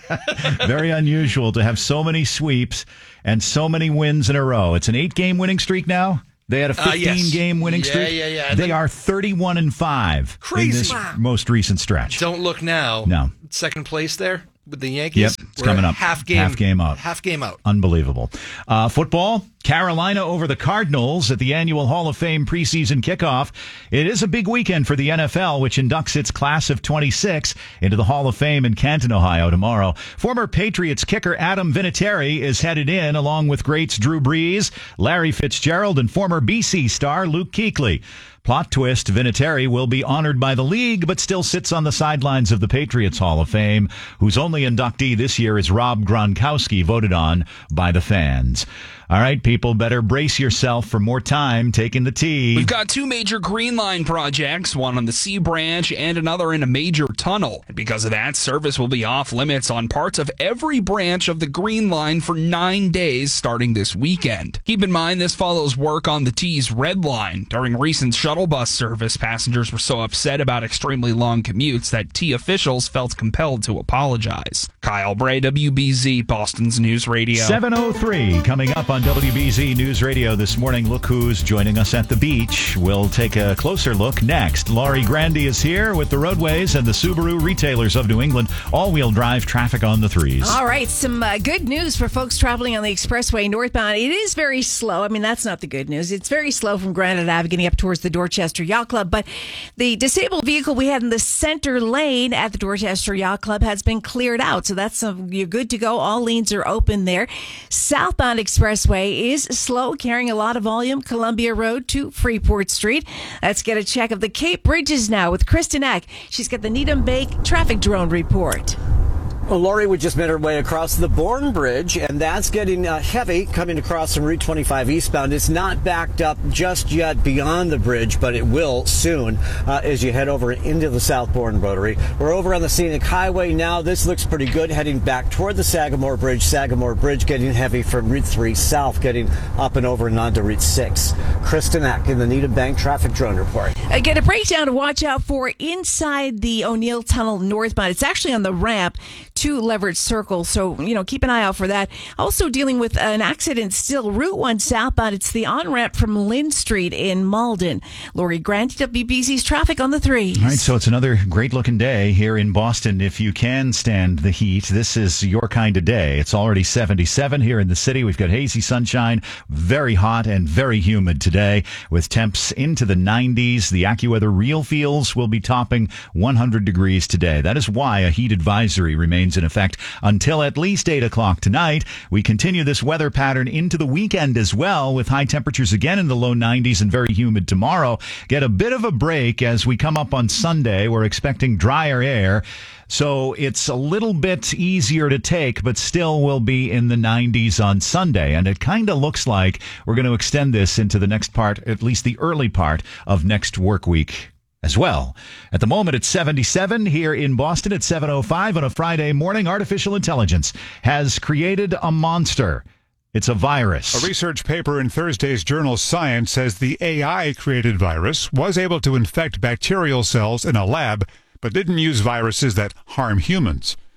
Very unusual to have so many sweeps and so many wins in a row. It's an eight-game winning streak now. They had a fifteen-game uh, yes. winning yeah, streak. Yeah, yeah, yeah. They are thirty-one and five Crazy. in this wow. most recent stretch. Don't look now. No. Second place there with the Yankees. Yep, it's We're coming up. Half game. Half game out. Half game out. Unbelievable. Uh, football, Carolina over the Cardinals at the annual Hall of Fame preseason kickoff. It is a big weekend for the N F L, which inducts its class of twenty-six into the Hall of Fame in Canton, Ohio tomorrow. Former Patriots kicker Adam Vinatieri is headed in, along with greats Drew Brees, Larry Fitzgerald, and former B C star Luke Kuechly. Plot twist, Vinatieri will be honored by the league, but still sits on the sidelines of the Patriots Hall of Fame, whose only inductee this year is Rob Gronkowski, voted on by the fans. All right, people, better brace yourself for more time taking the T. We've got two major Green Line projects, one on the C Branch and another in a major tunnel. And because of that, service will be off limits on parts of every branch of the Green Line for nine days starting this weekend. Keep in mind, this follows work on the T's Red Line. During recent shuttle bus service, passengers were so upset about extremely long commutes that T officials felt compelled to apologize. Kyle Bray, W B Z, Boston's News Radio. seven oh three coming up on W B Z News Radio this morning. Look who's joining us at the beach. We'll take a closer look next. Laurie Grandy is here with the roadways and the Subaru retailers of New England. All-wheel drive traffic on the threes. All right, some uh, good news for folks traveling on the expressway northbound. It is very slow. I mean, that's not the good news. It's very slow from Granite Ave getting up towards the Dorchester Yacht Club. But the disabled vehicle we had in the center lane at the Dorchester Yacht Club has been cleared out. So that's uh, you're good to go. All lanes are open there. Southbound expressway is slow, carrying a lot of volume. Columbia Road to Freeport Street. Let's get a check of the Cape Bridges now with Kristen Eck. She's got the Needham Bay traffic drone report. Well, Lori, we just made our way across the Bourne Bridge, and that's getting uh, heavy coming across from Route twenty-five eastbound. It's not backed up just yet beyond the bridge, but it will soon uh, as you head over into the South Bourne Rotary. We're over on the Scenic Highway now. This looks pretty good, heading back toward the Sagamore Bridge. Sagamore Bridge getting heavy from Route three south, getting up and over and onto Route six. Kristen Eck in the Needham Bank Traffic Drone Report. I get a breakdown to watch out for inside the O'Neill Tunnel northbound. It's actually on the ramp to Leverett Circle, so, you know, keep an eye out for that. Also dealing with an accident still, Route one southbound. It's the on-ramp from Lynn Street in Malden. Lori Grant, W B Z's traffic on the threes. All right, so it's another great-looking day here in Boston. If you can stand the heat, this is your kind of day. It's already seventy-seven here in the city. We've got hazy sunshine, very hot and very humid today, with temps into the nineties. The AccuWeather Real Feels will be topping one hundred degrees today. That is why a heat advisory remains in effect until at least eight o'clock tonight. We continue this weather pattern into the weekend as well, with high temperatures again in the low nineties and very humid tomorrow. Get a bit of a break as we come up on Sunday. We're expecting drier air, so it's a little bit easier to take, but still will be in the nineties on Sunday. And it kind of looks like we're going to extend this into the next part, at least the early part of next work week as well. At the moment, it's seventy-seven here in Boston at seven oh five on a Friday morning. Artificial intelligence has created a monster. It's a virus. A research paper in Thursday's journal Science says the A I-created virus was able to infect bacterial cells in a lab, but didn't use viruses that harm humans.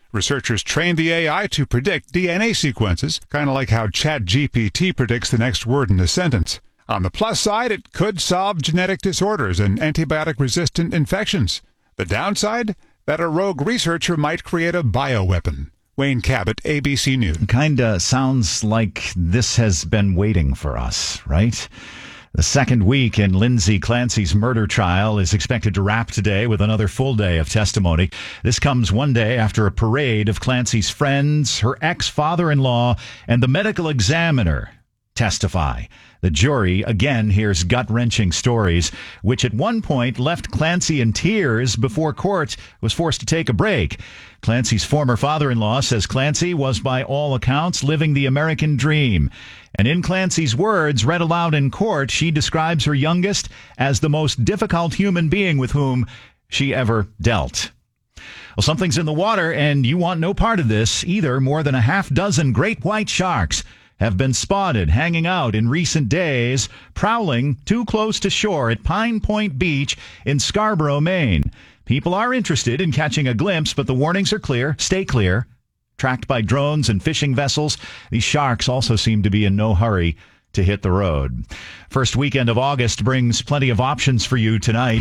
Researchers trained the A I to predict D N A sequences, kind of like how ChatGPT predicts the next word in a sentence. On the plus side, it could solve genetic disorders and antibiotic-resistant infections. The downside? That a rogue researcher might create a bioweapon. Wayne Cabot, A B C News. Kinda sounds like this has been waiting for us, right? The second week in Lindsay Clancy's murder trial is expected to wrap today with another full day of testimony. This comes one day after a parade of Clancy's friends, her ex-father-in-law, and the medical examiner testify. The jury again hears gut-wrenching stories, which at one point left Clancy in tears before court was forced to take a break. Clancy's former father-in-law says Clancy was, by all accounts, living the American dream. And in Clancy's words, read aloud in court, she describes her youngest as the most difficult human being with whom she ever dealt. Well, something's in the water, and you want no part of this either. More than a half dozen great white sharks have been spotted hanging out in recent days, prowling too close to shore at Pine Point Beach in Scarborough, Maine. People are interested in catching a glimpse, but the warnings are clear. Stay clear. Tracked by drones and fishing vessels, these sharks also seem to be in no hurry to hit the road. First weekend of August brings plenty of options for you tonight.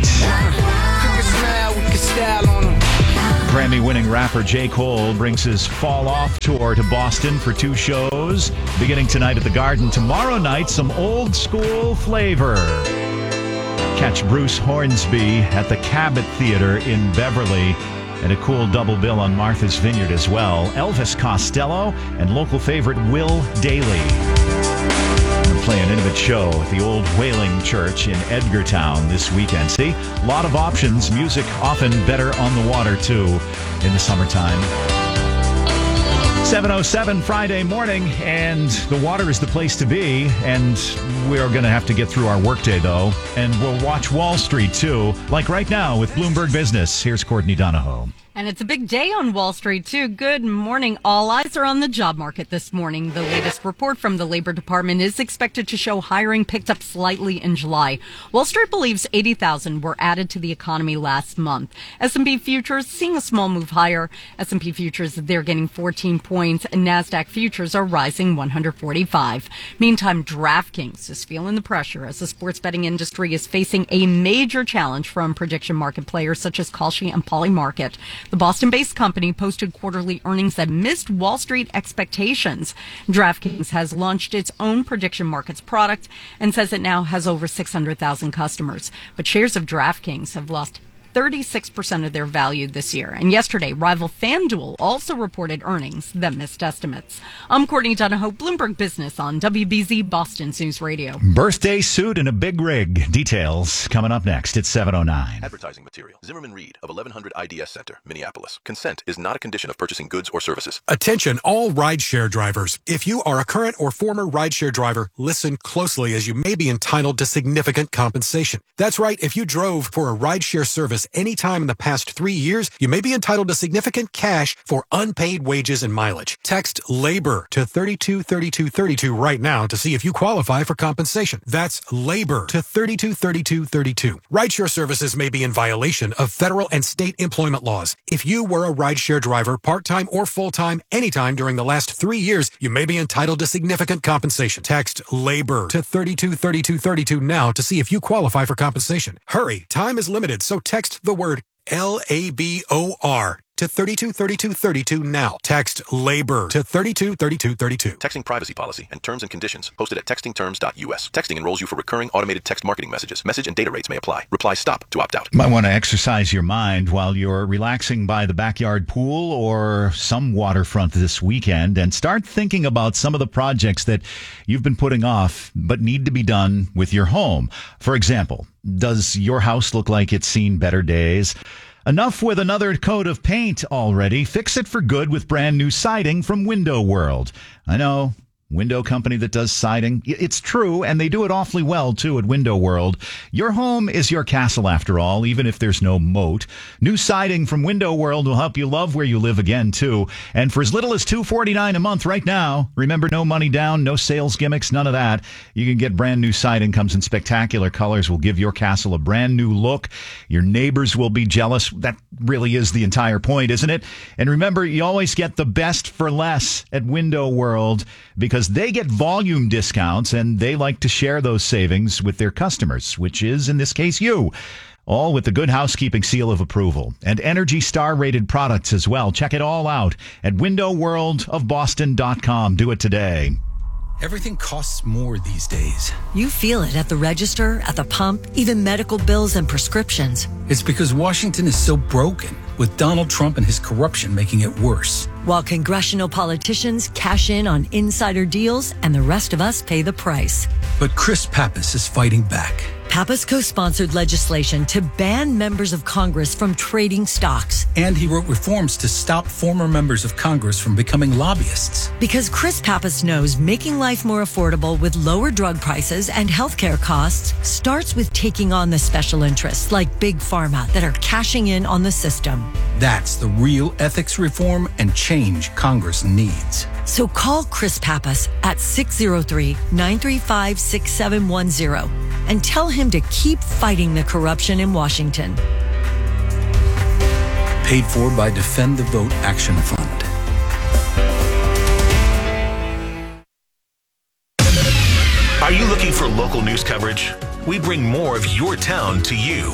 Grammy-winning rapper J. Cole brings his Fall Off tour to Boston for two shows, beginning tonight at the Garden. Tomorrow night, some old-school flavor. Catch Bruce Hornsby at the Cabot Theater in Beverly, and a cool double bill on Martha's Vineyard as well. Elvis Costello and local favorite Will Daly. We'll play an intimate show at the Old Whaling Church in Edgartown this weekend. See, a lot of options. Music often better on the water, too, in the summertime. seven oh seven Friday morning, and the water is the place to be. And we're going to have to get through our workday, though. And we'll watch Wall Street, too, like right now with Bloomberg Business. Here's Courtney Donahoe. And it's a big day on Wall Street, too. Good morning. All eyes are on the job market this morning. The latest report from the Labor Department is expected to show hiring picked up slightly in July. Wall Street believes eighty thousand were added to the economy last month. S and P futures seeing a small move higher. S and P futures, they're getting fourteen points. And NASDAQ futures are rising one hundred forty-five. Meantime, DraftKings is feeling the pressure as the sports betting industry is facing a major challenge from prediction market players such as Kalshi and Polymarket. The Boston-based company posted quarterly earnings that missed Wall Street expectations. DraftKings has launched its own prediction markets product and says it now has over six hundred thousand customers. But shares of DraftKings have lost thirty-six percent of their value this year. And yesterday, rival FanDuel also reported earnings that missed estimates. I'm Courtney Donahoe, Bloomberg Business on W B Z Boston News Radio. Birthday suit and a big rig. Details coming up next at seven oh nine. Advertising material. Zimmerman Reed of eleven hundred I D S Center, Minneapolis. Consent is not a condition of purchasing goods or services. Attention all rideshare drivers. If you are a current or former rideshare driver, listen closely as you may be entitled to significant compensation. That's right. If you drove for a rideshare service any time in the past three years, you may be entitled to significant cash for unpaid wages and mileage. Text LABOR to thirty-two thirty-two thirty-two right now to see if you qualify for compensation. That's LABOR to thirty-two thirty-two thirty-two. Rideshare services may be in violation of federal and state employment laws. If you were a rideshare driver, part-time or full-time, anytime during the last three years, you may be entitled to significant compensation. Text LABOR to thirty-two thirty-two thirty-two now to see if you qualify for compensation. Hurry, time is limited, so text the word L A B O R to thirty-two thirty-two thirty-two now. Text LABOR to thirty-two thirty-two thirty-two. Texting privacy policy and terms and conditions posted at texting terms dot U S. Texting enrolls you for recurring automated text marketing messages. Message and data rates may apply. Reply stop to opt out. You might want to exercise your mind while you're relaxing by the backyard pool or some waterfront this weekend and start thinking about some of the projects that you've been putting off but need to be done with your home. For example, does your house look like it's seen better days? Enough with another coat of paint already. Fix it for good with brand new siding from Window World. I know window company that does siding. It's true, and they do it awfully well, too, at Window World. Your home is your castle, after all, even if there's no moat. New siding from Window World will help you love where you live again, too. And for as little as two hundred forty-nine dollars a month right now, remember, no money down, no sales gimmicks, none of that. You can get brand new siding, comes in spectacular colors, will give your castle a brand new look. Your neighbors will be jealous. That really is the entire point, isn't it? And remember, you always get the best for less at Window World, because they get volume discounts and they like to share those savings with their customers, which is, in this case, you. All with the Good Housekeeping seal of approval and Energy Star rated products as well. Check it all out at window world of boston dot com. Do it today. Everything costs more these days. You feel it at the register, at the pump, even medical bills and prescriptions. It's because Washington is so broken, with Donald Trump and his corruption making it worse. While congressional politicians cash in on insider deals and the rest of us pay the price. But Chris Pappas is fighting back. Pappas co-sponsored legislation to ban members of Congress from trading stocks. And he wrote reforms to stop former members of Congress from becoming lobbyists. Because Chris Pappas knows making life more affordable with lower drug prices and healthcare costs starts with taking on the special interests like Big Pharma that are cashing in on the system. That's the real ethics reform and change Congress needs. So call Chris Pappas at six oh three, nine three five, six seven one zero and tell him to keep fighting the corruption in Washington. Paid for by Defend the Vote Action Fund. Are you looking for local news coverage? We bring more of your town to you.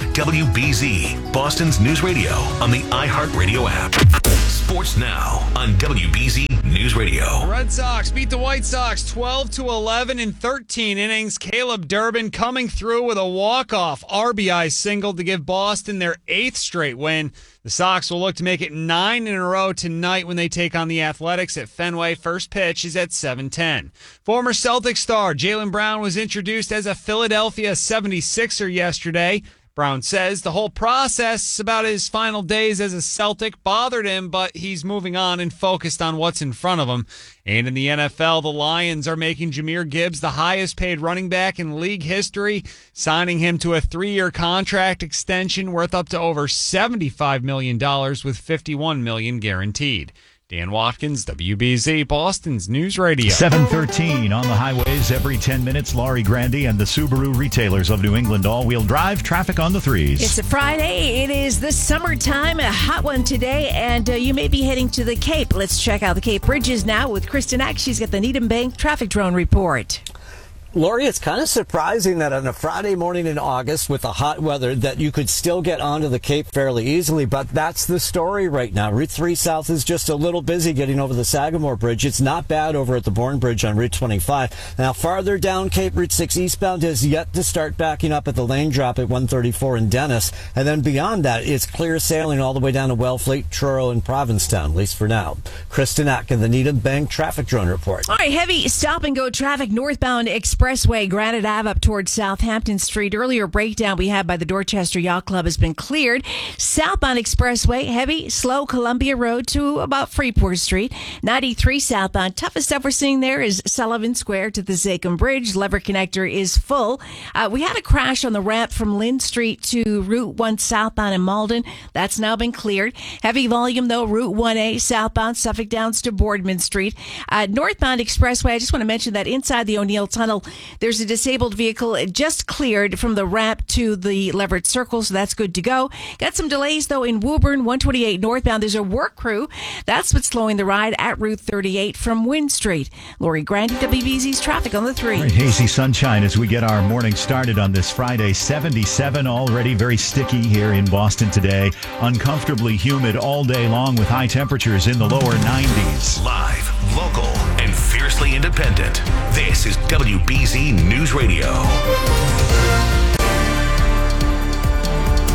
W B Z, Boston's news radio on the iHeartRadio app. Sports now on W B Z News Radio. The Red Sox beat the White Sox twelve to eleven in thirteen innings. Caleb Durbin coming through with a walk-off R B I single to give Boston their eighth straight win. The Sox will look to make it nine in a row tonight when they take on the Athletics at Fenway. First pitch is at seven ten. Former Celtics star Jaylen Brown was introduced as a Philadelphia seventy-sixer yesterday. Brown says the whole process about his final days as a Celtic bothered him, but he's moving on and focused on what's in front of him. And in the N F L, the Lions are making Jahmyr Gibbs the highest paid running back in league history, signing him to a three-year contract extension worth up to over seventy-five million dollars with fifty-one million dollars guaranteed. Dan Watkins, W B Z, Boston's News Radio. seven thirteen on the highways every ten minutes. Laurie Grandi and the Subaru retailers of New England all-wheel drive. Traffic on the threes. It's a Friday. It is the summertime, a hot one today, and uh, you may be heading to the Cape. Let's check out the Cape Bridges now with Kristen Ack. She's got the Needham Bank traffic drone report. Lori, it's kind of surprising that on a Friday morning in August with the hot weather that you could still get onto the Cape fairly easily, but that's the story right now. Route three South is just a little busy getting over the Sagamore Bridge. It's not bad over at the Bourne Bridge on Route twenty-five. Now, farther down Cape, Route six eastbound has yet to start backing up at the lane drop at one thirty-four in Dennis. And then beyond that, it's clear sailing all the way down to Wellfleet, Truro, and Provincetown, at least for now. Kristen Ack in the Needham Bank traffic drone report. All right, heavy stop-and-go traffic northbound Expressway, Granite Ave up towards Southampton Street. Earlier breakdown we had by the Dorchester Yacht Club has been cleared. Southbound Expressway, heavy, slow Columbia Road to about Freeport Street. ninety-three southbound. Toughest stuff we're seeing there is Sullivan Square to the Zachem Bridge. Lever connector is full. Uh, we had a crash on the ramp from Lynn Street to Route one southbound in Malden. That's now been cleared. Heavy volume, though, Route one A southbound, Suffolk Downs to Boardman Street. Uh, northbound Expressway, I just want to mention that inside the O'Neill Tunnel, there's a disabled vehicle just cleared from the ramp to the Leverett Circle, so that's good to go. Got some delays, though, in Woburn, one twenty-eight northbound. There's a work crew. That's what's slowing the ride at Route thirty-eight from Wynn Street. Lori Grandi, W B Z's traffic on the three. Right, hazy sunshine as we get our morning started on this Friday. seventy-seven already, very sticky here in Boston today. Uncomfortably humid all day long with high temperatures in the lower nineties. Live, local, and fiercely independent. This is W B Z News Radio.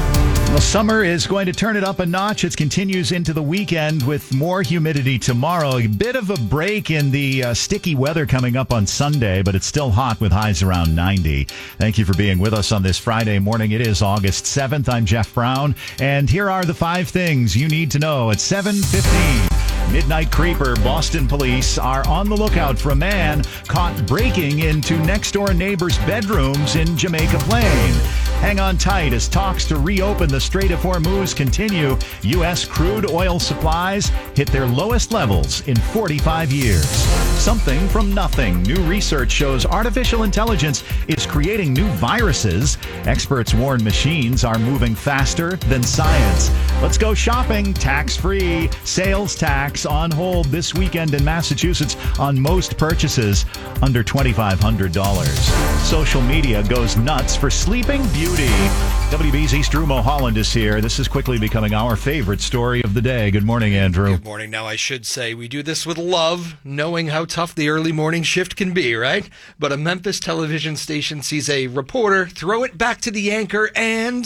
Well, summer is going to turn it up a notch. It continues into the weekend with more humidity tomorrow. A bit of a break in the uh, sticky weather coming up on Sunday, but it's still hot with highs around ninety. Thank you for being with us on this Friday morning. It is August seventh. I'm Jeff Brown, and here are the five things you need to know at seven fifteen. Midnight Creeper. Boston police are on the lookout for a man caught breaking into next-door neighbors' bedrooms in Jamaica Plain. Hang on tight as talks to reopen the Strait of Hormuz continue. U S crude oil supplies hit their lowest levels in forty-five years. Something from nothing. New research shows artificial intelligence is creating new viruses. Experts warn machines are moving faster than science. Let's go shopping. Tax-free. Sales tax on hold this weekend in Massachusetts on most purchases under twenty-five hundred dollars. Social media goes nuts for Sleeping Beauty. W B Z's Drew Mulholland is here. This is quickly becoming our favorite story of the day. Good morning, Andrew. Good morning. Now, I should say we do this with love, knowing how tough the early morning shift can be, right? But a Memphis television station sees a reporter throw it back to the anchor and...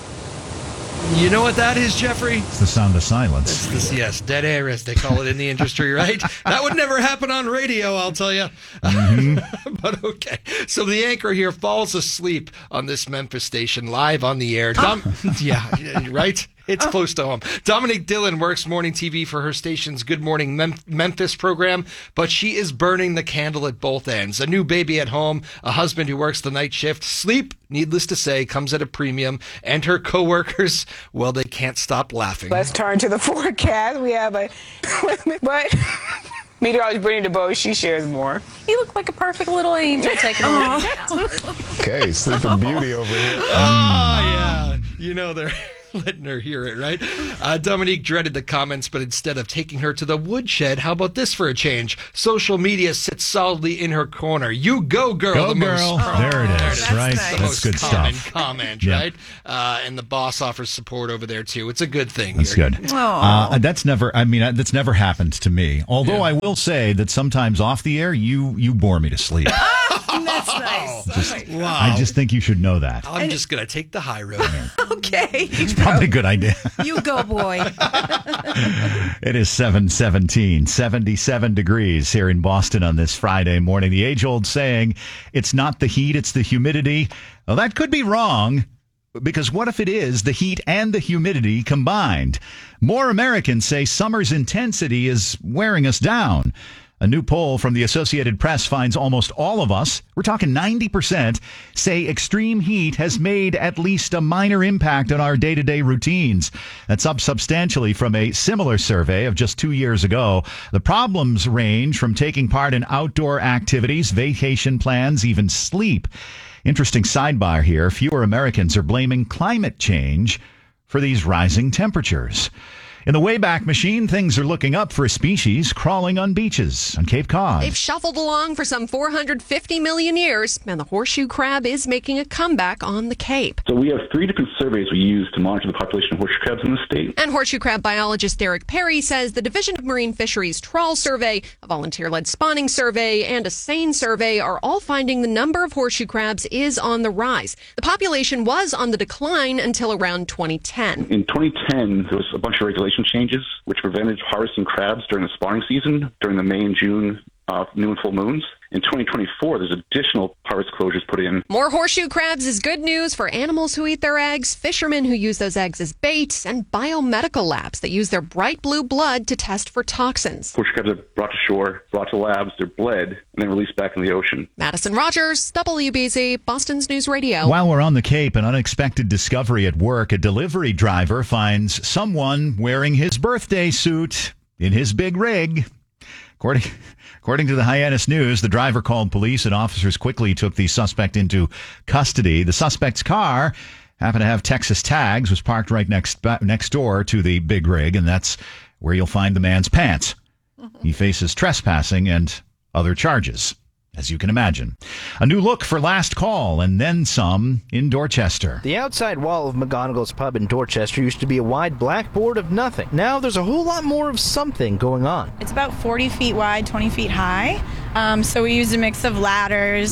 You know what that is, Jeffrey? It's the sound of silence. It's this, yes, dead air, as they call it in the industry, right? That would never happen on radio, I'll tell you. Mm-hmm. But okay. So the anchor here falls asleep on this Memphis station live on the air. Dom- yeah, right? It's close to home. Dominique Dillon works morning T V for her station's Good Morning Mem- Memphis program, but she is burning the candle at both ends. A new baby at home, a husband who works the night shift. Sleep, needless to say, comes at a premium. And her coworkers, well, they can't stop laughing. Let's turn to the forecast. We have a... But... Meteorologist Brittany DeBose, she shares more. You look like a perfect little angel taking a look. Okay, Sleeping Beauty over here. Oh, yeah. You know, they're... letting her hear it, right? Uh, Dominique dreaded the comments, but instead of taking her to the woodshed, how about this for a change? Social media sits solidly in her corner. You go, girl. Go, the girl. Most, oh, there it is, that's right? Nice. The That's most good common stuff. comment, Yeah. right? Uh, and the boss offers support over there, too. It's a good thing. That's here. good. Uh, that's never, I mean, that's never happened to me. Although Yeah. I will say that sometimes off the air, you you bore me to sleep. That's nice. Just, Wow. I just think you should know that. I'm just going to take the high road. Okay. It's probably a good idea. You go, boy. It is seven seventeen, seventy-seven degrees here in Boston on this Friday morning. The age-old saying, it's not the heat, it's the humidity. Well, that could be wrong, because what if it is the heat and the humidity combined? More Americans say summer's intensity is wearing us down. A new poll from the Associated Press finds almost all of us, we're talking ninety percent, say extreme heat has made at least a minor impact on our day-to-day routines. That's up substantially from a similar survey of just two years ago. The problems range from taking part in outdoor activities, vacation plans, even sleep. Interesting sidebar here. Fewer Americans are blaming climate change for these rising temperatures. In the Wayback Machine, things are looking up for a species crawling on beaches on Cape Cod. They've shuffled along for some four hundred fifty million years, and the horseshoe crab is making a comeback on the Cape. So we have three different surveys we use to monitor the population of horseshoe crabs in the state. And horseshoe crab biologist Derek Perry says the Division of Marine Fisheries Trawl Survey, a volunteer-led spawning survey, and a seine survey are all finding the number of horseshoe crabs is on the rise. The population was on the decline until around twenty ten. In twenty ten, there was a bunch of regulation changes which prevented harvesting crabs during the spawning season, during the May and June uh, new and full moons. In twenty twenty-four, there's additional harvest closures put in. More horseshoe crabs is good news for animals who eat their eggs, fishermen who use those eggs as bait, and biomedical labs that use their bright blue blood to test for toxins. Horseshoe crabs are brought to shore, brought to labs, they're bled, and then released back in the ocean. Madison Rogers, W B Z, Boston's News Radio. While we're on the Cape, an unexpected discovery at work. A delivery driver finds someone wearing his birthday suit in his big rig. According, according to the Hyannis News, the driver called police and officers quickly took the suspect into custody. The suspect's car happened to have Texas tags, was parked right next next door to the big rig, and that's where you'll find the man's pants. He faces trespassing and other charges, as you can imagine. A new look for Last Call and then some in Dorchester. The outside wall of McGonagall's Pub in Dorchester used to be a wide blackboard of nothing. Now there's a whole lot more of something going on. It's about forty feet wide, twenty feet high. Um, so we used a mix of ladders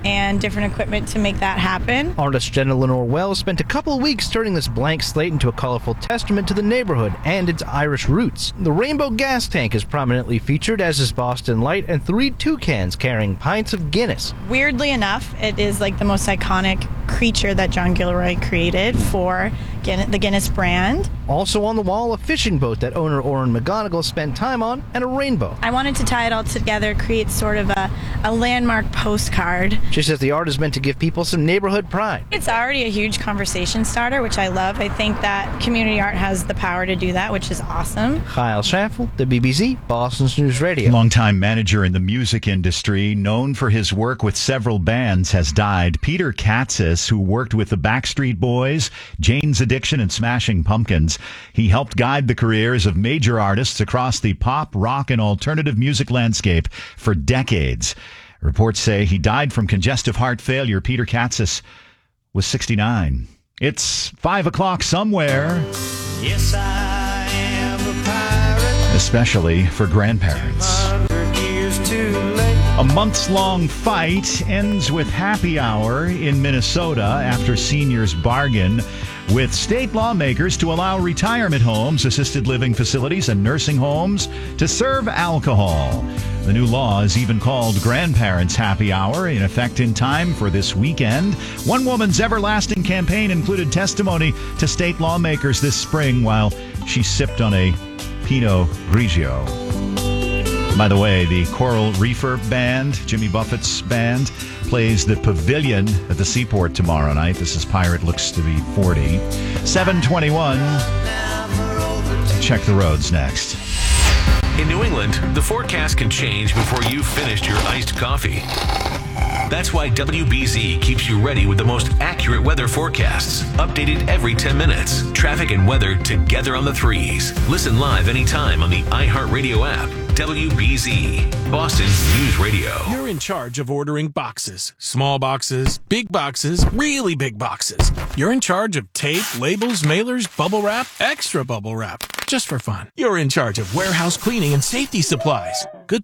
and different equipment to make that happen. Artist Jenna Lenore Wells spent a couple of weeks turning this blank slate into a colorful testament to the neighborhood and its Irish roots. The rainbow gas tank is prominently featured, as is Boston Light and three toucans carrying pints of Guinness. Weirdly enough, it is like the most iconic creature that John Gilroy created for Guinness, the Guinness brand. Also on the wall, a fishing boat that owner Oren McGonigal spent time on, and a rainbow. I wanted to tie it all together, create sort of a, a landmark postcard. She says the art is meant to give people some neighborhood pride. It's already a huge conversation starter, which I love. I think that community art has the power to do that, which is awesome. Kyle Schaffel, the B B C, Boston's News Radio. Longtime manager in the music industry, known for his work with several bands, has died. Peter Katzis, who worked with the Backstreet Boys, Jane's Addiction, and Smashing Pumpkins. He helped guide the careers of major artists across the pop, rock, and alternative music landscape for decades. Reports say he died from congestive heart failure. Peter Katzis was sixty-nine. It's five o'clock somewhere. Yes, I am a pirate. Especially for grandparents. A months-long fight ends with happy hour in Minnesota after seniors bargain with state lawmakers to allow retirement homes, assisted living facilities, and nursing homes to serve alcohol. The new law is even called Grandparents' Happy Hour, in effect in time for this weekend. One woman's everlasting campaign included testimony to state lawmakers this spring while she sipped on a Pinot Grigio. By the way, the Coral Reefer Band, Jimmy Buffett's band, plays the Pavilion at the Seaport tomorrow night. This is Pirate Looks to Be forty. seven twenty-one. Check the roads next. In New England, the forecast can change before you've finished your iced coffee. That's why W B Z keeps you ready with the most accurate weather forecasts, updated every ten minutes. Traffic and weather together on the threes. Listen live anytime on the iHeartRadio app. W B Z, Boston's News Radio. You're in charge of ordering boxes. Small boxes, big boxes, really big boxes. You're in charge of tape, labels, mailers, bubble wrap, extra bubble wrap. Just for fun. You're in charge of warehouse cleaning and safety supplies. Good